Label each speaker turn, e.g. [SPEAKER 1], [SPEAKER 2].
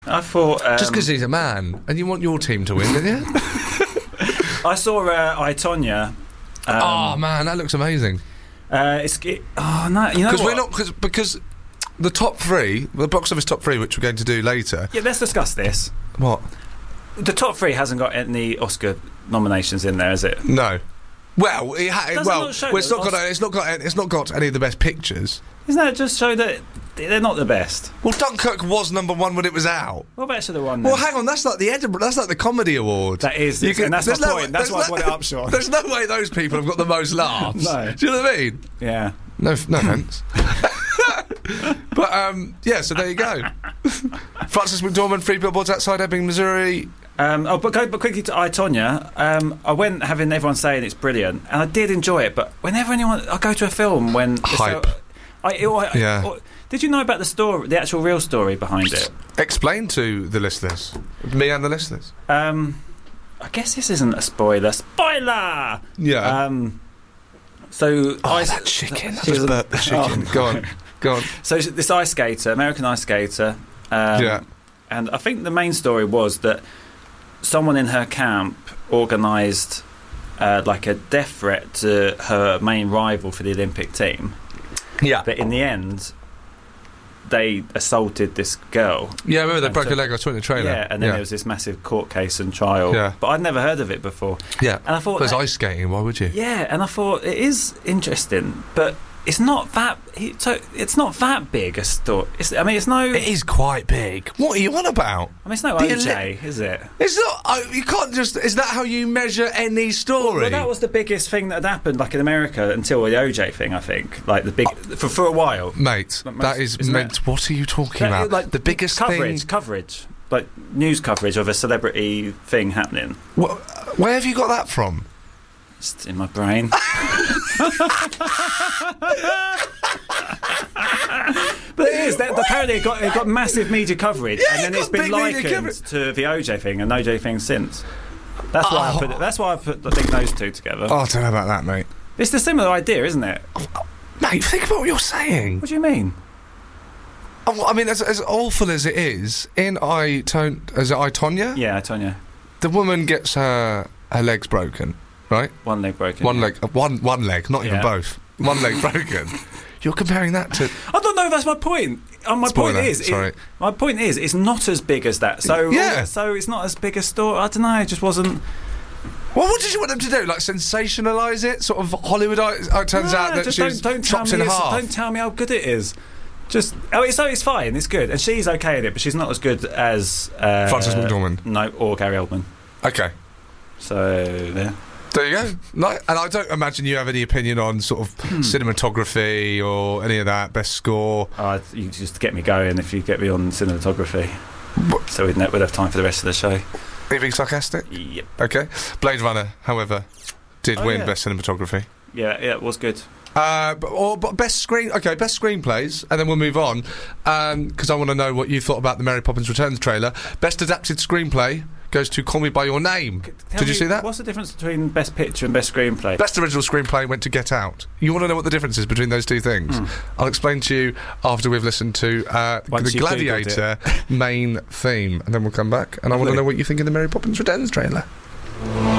[SPEAKER 1] I thought...
[SPEAKER 2] Just because he's a man, and you want your team to win, don't you?
[SPEAKER 1] I saw I, Tonya.
[SPEAKER 2] Oh, man, that looks amazing.
[SPEAKER 1] No, you know what?
[SPEAKER 2] Because the top three, the box office top three, which we're going to do later...
[SPEAKER 1] Yeah, let's discuss this.
[SPEAKER 2] What?
[SPEAKER 1] The top three hasn't got any Oscar nominations in there, has it?
[SPEAKER 2] No. Well, it's not got any of the best pictures.
[SPEAKER 1] Doesn't that just show that they're not the best?
[SPEAKER 2] Well, Dunkirk was number one when it was out.
[SPEAKER 1] What about should have won then?
[SPEAKER 2] Well, hang on, that's like the Edinburgh, that's like the comedy award.
[SPEAKER 1] That is, and that's my point. That's why I brought it up, Sean.
[SPEAKER 2] There's no way those people have got the most laughs.
[SPEAKER 1] No.
[SPEAKER 2] Do you know what I mean?
[SPEAKER 1] Yeah.
[SPEAKER 2] No offence. But, yeah, so there you go. Frances McDormand, 3 Billboards Outside Ebbing, Missouri.
[SPEAKER 1] But quickly to I, Tonya. I went having everyone saying it's brilliant, and I did enjoy it. But whenever I go to a film when
[SPEAKER 2] hype,
[SPEAKER 1] did you know about the story, the actual real story behind it?
[SPEAKER 2] Explain to the listeners, me and the listeners.
[SPEAKER 1] I guess this isn't a spoiler. Spoiler.
[SPEAKER 2] Yeah.
[SPEAKER 1] That
[SPEAKER 2] chicken. I just burped the chicken. Go on.
[SPEAKER 1] So this ice skater, American ice skater.
[SPEAKER 2] Yeah.
[SPEAKER 1] And I think the main story was that someone in her camp organised like a death threat to her main rival for the Olympic team.
[SPEAKER 2] Yeah.
[SPEAKER 1] But in the end, they assaulted this girl.
[SPEAKER 2] Yeah, I remember they broke her leg. I saw it in the trailer.
[SPEAKER 1] Yeah, and then there was this massive court case and trial.
[SPEAKER 2] Yeah.
[SPEAKER 1] But I'd never heard of it before.
[SPEAKER 2] Yeah.
[SPEAKER 1] And I thought...
[SPEAKER 2] There's ice skating, why would you?
[SPEAKER 1] Yeah, and I thought it is interesting, but... It's not that. It's not that big a story. It's no.
[SPEAKER 2] It is quite big. What are you on about?
[SPEAKER 1] It's no OJ, is it?
[SPEAKER 2] It's not. You can't just. Is that how you measure any story?
[SPEAKER 1] Well, that was the biggest thing that had happened, like in America, until the OJ thing. I think, like the big for a while,
[SPEAKER 2] mate. That is meant. What are you talking about?
[SPEAKER 1] Like
[SPEAKER 2] the biggest
[SPEAKER 1] coverage, like news coverage of a celebrity thing happening.
[SPEAKER 2] Where have you got that from?
[SPEAKER 1] Just in my brain. But it is. Apparently it got massive media coverage, and then it's been likened to the OJ thing and OJ thing since. That's why I put those two together.
[SPEAKER 2] Oh, I don't know about that, mate.
[SPEAKER 1] It's a similar idea, isn't it?
[SPEAKER 2] Mate, think about what you're saying.
[SPEAKER 1] What do you mean?
[SPEAKER 2] I mean, as awful as it is, in I, Tonya?
[SPEAKER 1] Yeah, I, Tonya.
[SPEAKER 2] The woman gets her legs broken. Right?
[SPEAKER 1] One leg broken.
[SPEAKER 2] One leg, not even both. One leg broken. You're comparing that to...
[SPEAKER 1] I don't know if that's my point. My point is, it's not as big as that. So it's not as big a story. I don't know, it just wasn't...
[SPEAKER 2] Well, what did you want them to do? Like, sensationalise it? Sort of Hollywoodise? It turns out that she's chopped in half.
[SPEAKER 1] Don't tell me how good it is. Just... it's fine, it's good. And she's okay at it, but she's not as good as...
[SPEAKER 2] Frances McDormand?
[SPEAKER 1] No, or Gary Oldman.
[SPEAKER 2] Okay.
[SPEAKER 1] So, yeah.
[SPEAKER 2] There you go. And I don't imagine you have any opinion on sort of cinematography or any of that, best score.
[SPEAKER 1] You just get me going if you get me on cinematography. So we'd have time for the rest of the show.
[SPEAKER 2] Are you being sarcastic?
[SPEAKER 1] Yep.
[SPEAKER 2] Okay. Blade Runner, however, did win best cinematography.
[SPEAKER 1] Yeah, it was good.
[SPEAKER 2] But best screenplays, and then we'll move on, because I want to know what you thought about the Mary Poppins Returns trailer. Best adapted screenplay goes to Call Me By Your Name. Did you see that?
[SPEAKER 1] What's the difference between best picture and best screenplay?
[SPEAKER 2] Best original screenplay went to Get Out. You want to know what the difference is between those two things? I'll explain to you after we've listened to the Gladiator main theme, and then we'll come back, and I want to know what you think of the Mary Poppins Returns trailer.